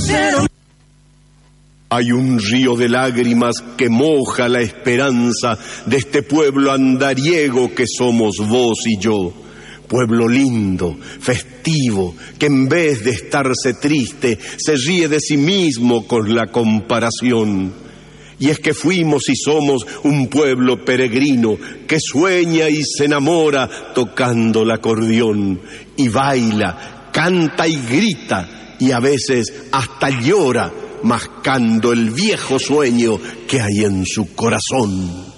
ranchero. Hay un río de lágrimas que moja la esperanza de este pueblo andariego que somos vos y yo. Pueblo lindo, festivo, que en vez de estarse triste, se ríe de sí mismo con la comparación. Y es que fuimos y somos un pueblo peregrino que sueña y se enamora tocando el acordeón. Y baila, canta y grita, y a veces hasta llora, mascando el viejo sueño que hay en su corazón.